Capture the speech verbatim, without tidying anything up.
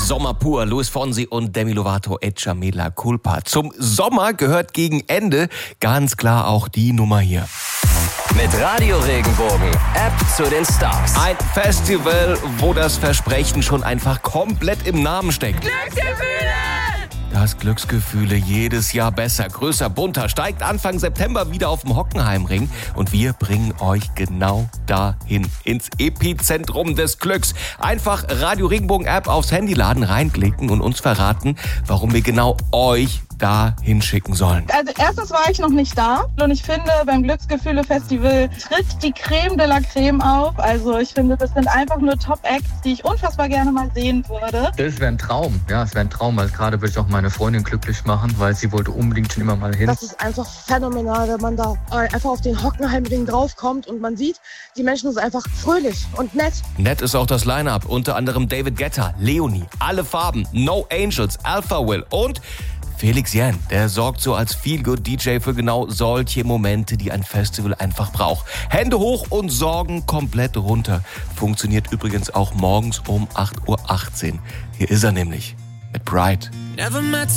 Sommer pur, Luis Fonsi und Demi Lovato, Echa Mela Culpa. Zum Sommer gehört gegen Ende ganz klar auch die Nummer hier. Mit Radio Regenbogen, App zu den Stars. Ein Festival, wo das Versprechen schon einfach komplett im Namen steckt. Glücksgefühle! Das Glücksgefühle jedes Jahr besser, größer, bunter, steigt Anfang September wieder auf dem Hockenheimring und wir bringen euch genau dahin, ins Epizentrum des Glücks. Einfach Radio Regenbogen App aufs Handy laden, reinklicken und uns verraten, warum wir genau euch da hinschicken sollen. Also erstens war ich noch nicht da und ich finde, beim Glücksgefühle-Festival tritt die Creme de la Creme auf. Also ich finde, das sind einfach nur Top-Acts, die ich unfassbar gerne mal sehen würde. Das wäre ein Traum, ja, es wäre ein Traum, weil gerade würde ich auch meine Freundin glücklich machen, weil sie wollte unbedingt schon immer mal hin. Das ist einfach phänomenal, wenn man da einfach auf den Hockenheimring draufkommt und man sieht, die Menschen sind einfach fröhlich und nett. Nett ist auch das Line-Up, unter anderem David Guetta, Leonie, Alle Farben, No Angels, Alpha Will und Felix Jähn, der sorgt so als Feel-Good-D J für genau solche Momente, die ein Festival einfach braucht. Hände hoch und Sorgen komplett runter. Funktioniert übrigens auch morgens um acht Uhr achtzehn. Hier ist er nämlich mit Bright.